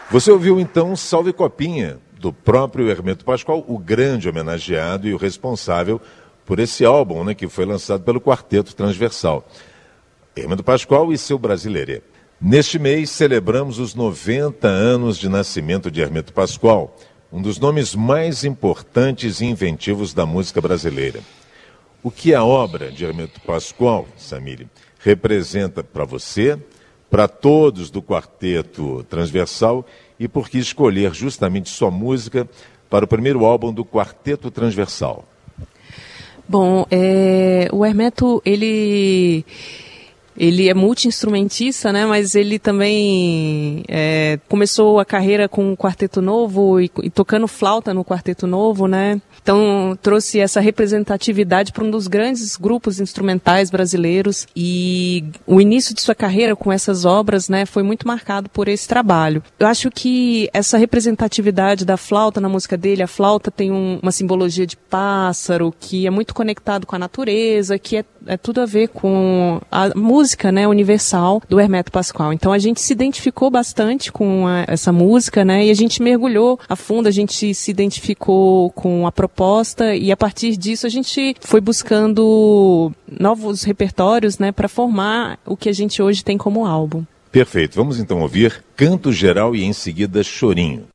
Você ouviu então Salve Copinha, do próprio Hermeto Pascoal, o grande homenageado e o responsável por esse álbum, né, que foi lançado pelo Quarteto Transversal. Hermeto Pascoal e seu Brasileirê. Neste mês celebramos os 90 anos de nascimento de Hermeto Pascoal, um dos nomes mais importantes e inventivos da música brasileira. O que a obra de Hermeto Pascoal, Samile, representa para você, para todos do Quarteto Transversal e por que escolher justamente sua música para o primeiro álbum do Quarteto Transversal? Bom, o Hermeto, ele é multi-instrumentista, né? Mas ele também começou a carreira com o Quarteto Novo e tocando flauta no Quarteto Novo, né? Então trouxe essa representatividade para um dos grandes grupos instrumentais brasileiros, e o início de sua carreira com essas obras, né, foi muito marcado por esse trabalho. Eu acho que essa representatividade da flauta na música dele, a flauta tem uma simbologia de pássaro que é muito conectado com a natureza, que é tudo a ver com a música, né, universal do Hermeto Pascoal. Então a gente se identificou bastante com essa música, né, e a gente mergulhou a fundo, a gente se identificou com a proposta, e a partir disso a gente foi buscando novos repertórios, né, para formar o que a gente hoje tem como álbum. Perfeito. Vamos então ouvir Canto Geral e em seguida Chorinho.